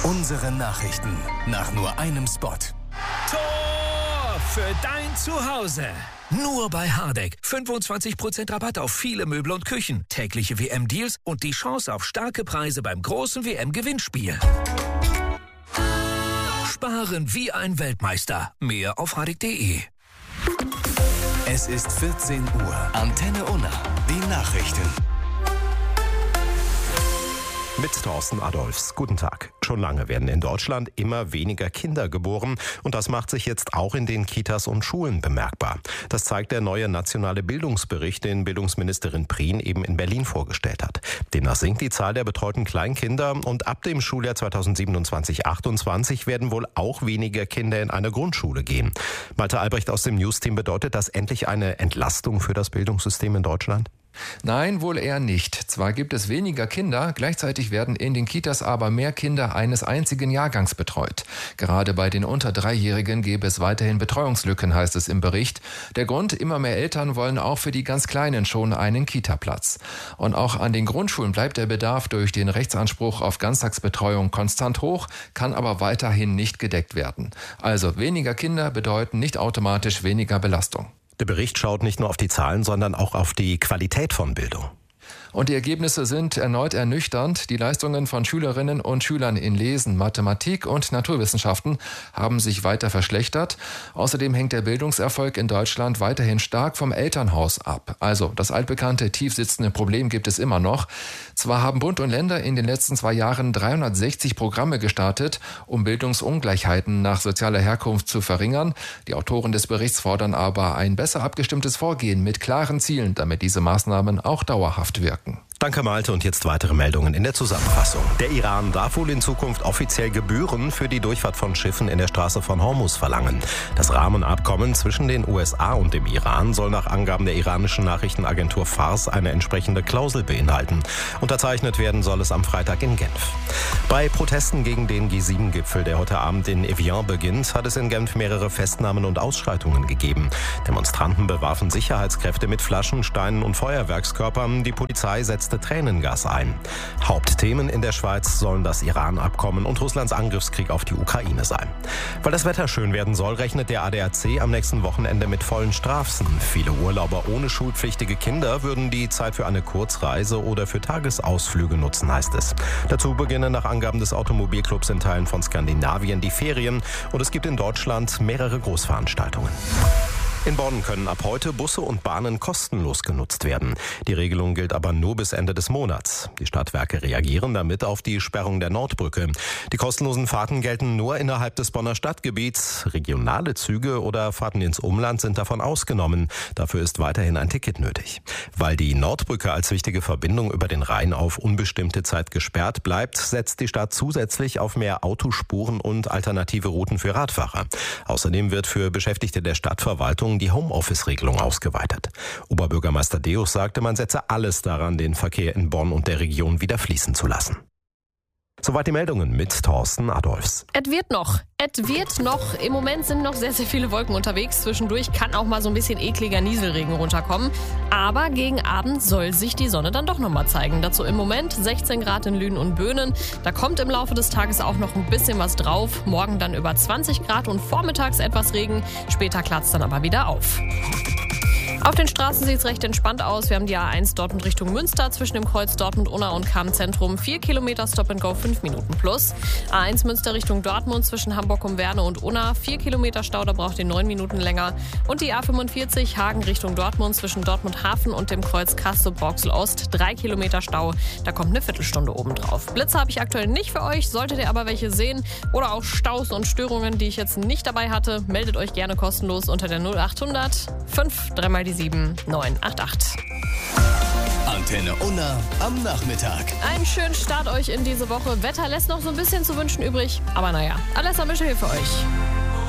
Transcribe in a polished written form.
Unsere Nachrichten nach nur einem Spot. Tor für dein Zuhause. Nur bei Hardegg. 25% Rabatt auf viele Möbel und Küchen, tägliche WM-Deals und die Chance auf starke Preise beim großen WM-Gewinnspiel. Sparen wie ein Weltmeister. Mehr auf hardegg.de. Es ist 14 Uhr. Antenne Unna. Die Nachrichten. Mit Thorsten Adolfs. Guten Tag. Schon lange werden in Deutschland immer weniger Kinder geboren und das macht sich jetzt auch in den Kitas und Schulen bemerkbar. Das zeigt der neue nationale Bildungsbericht, den Bildungsministerin Prien eben in Berlin vorgestellt hat. Demnach sinkt die Zahl der betreuten Kleinkinder und ab dem Schuljahr 2027/28 werden wohl auch weniger Kinder in eine Grundschule gehen. Malte Albrecht aus dem News-Team, bedeutet das endlich eine Entlastung für das Bildungssystem in Deutschland? Nein, wohl eher nicht. Zwar gibt es weniger Kinder, gleichzeitig werden in den Kitas aber mehr Kinder eines einzigen Jahrgangs betreut. Gerade bei den unter 3-Jährigen gäbe es weiterhin Betreuungslücken, heißt es im Bericht. Der Grund, immer mehr Eltern wollen auch für die ganz Kleinen schon einen Kita-Platz. Und auch an den Grundschulen bleibt der Bedarf durch den Rechtsanspruch auf Ganztagsbetreuung konstant hoch, kann aber weiterhin nicht gedeckt werden. Also weniger Kinder bedeuten nicht automatisch weniger Belastung. Der Bericht schaut nicht nur auf die Zahlen, sondern auch auf die Qualität von Bildung. Und die Ergebnisse sind erneut ernüchternd. Die Leistungen von Schülerinnen und Schülern in Lesen, Mathematik und Naturwissenschaften haben sich weiter verschlechtert. Außerdem hängt der Bildungserfolg in Deutschland weiterhin stark vom Elternhaus ab. Also das altbekannte tief sitzende Problem gibt es immer noch. Zwar haben Bund und Länder in den letzten 2 Jahren 360 Programme gestartet, um Bildungsungleichheiten nach sozialer Herkunft zu verringern. Die Autoren des Berichts fordern aber ein besser abgestimmtes Vorgehen mit klaren Zielen, damit diese Maßnahmen auch dauerhaft wirken. Danke Malte und jetzt weitere Meldungen in der Zusammenfassung. Der Iran darf wohl in Zukunft offiziell Gebühren für die Durchfahrt von Schiffen in der Straße von Hormuz verlangen. Das Rahmenabkommen zwischen den USA und dem Iran soll nach Angaben der iranischen Nachrichtenagentur Fars eine entsprechende Klausel beinhalten. Unterzeichnet werden soll es am Freitag in Genf. Bei Protesten gegen den G7-Gipfel, der heute Abend in Evian beginnt, hat es in Genf mehrere Festnahmen und Ausschreitungen gegeben. Demonstranten bewarfen Sicherheitskräfte mit Flaschen, Steinen und Feuerwerkskörpern. Die Polizei setzte Tränengas ein. Hauptthemen in der Schweiz sollen das Iran-Abkommen und Russlands Angriffskrieg auf die Ukraine sein. Weil das Wetter schön werden soll, rechnet der ADAC am nächsten Wochenende mit vollen Straßen. Viele Urlauber ohne schulpflichtige Kinder würden die Zeit für eine Kurzreise oder für Tagesausflüge nutzen, heißt es. Dazu beginnen nach Angaben des Automobilclubs in Teilen von Skandinavien die Ferien und es gibt in Deutschland mehrere Großveranstaltungen. In Bonn können ab heute Busse und Bahnen kostenlos genutzt werden. Die Regelung gilt aber nur bis Ende des Monats. Die Stadtwerke reagieren damit auf die Sperrung der Nordbrücke. Die kostenlosen Fahrten gelten nur innerhalb des Bonner Stadtgebiets. Regionale Züge oder Fahrten ins Umland sind davon ausgenommen. Dafür ist weiterhin ein Ticket nötig. Weil die Nordbrücke als wichtige Verbindung über den Rhein auf unbestimmte Zeit gesperrt bleibt, setzt die Stadt zusätzlich auf mehr Autospuren und alternative Routen für Radfahrer. Außerdem wird für Beschäftigte der Stadtverwaltung die Homeoffice-Regelung ausgeweitet. Oberbürgermeister Deus sagte, man setze alles daran, den Verkehr in Bonn und der Region wieder fließen zu lassen. Soweit die Meldungen mit Thorsten Adolfs. Es wird noch. Im Moment sind noch sehr, sehr viele Wolken unterwegs. Zwischendurch kann auch mal so ein bisschen ekliger Nieselregen runterkommen. Aber gegen Abend soll sich die Sonne dann doch nochmal zeigen. Dazu im Moment 16 Grad in Lünen und Böhnen. Da kommt im Laufe des Tages auch noch ein bisschen was drauf. Morgen dann über 20 Grad und vormittags etwas Regen. Später klart es dann aber wieder auf. Auf den Straßen sieht es recht entspannt aus. Wir haben die A1 Dortmund Richtung Münster zwischen dem Kreuz Dortmund-Unna und Cham-Zentrum. 4 Kilometer Stop-and-Go, 5 Minuten plus. A1 Münster Richtung Dortmund zwischen Hamburg-Umwerne und Unna. 4 Kilometer Stau, da braucht ihr 9 Minuten länger. Und die A45 Hagen Richtung Dortmund zwischen Dortmund-Hafen und dem Kreuz Castrop-Rauxel-Ost. 3 Kilometer Stau, da kommt eine Viertelstunde obendrauf. Blitze habe ich aktuell nicht für euch. Solltet ihr aber welche sehen oder auch Staus und Störungen, die ich jetzt nicht dabei hatte, meldet euch gerne kostenlos unter der 0800 5 3 mal die 7 988. Antenne Unna am Nachmittag. Einen schönen Start euch in diese Woche. Wetter lässt noch so ein bisschen zu wünschen übrig. Aber naja, Alessa Mische hier für euch.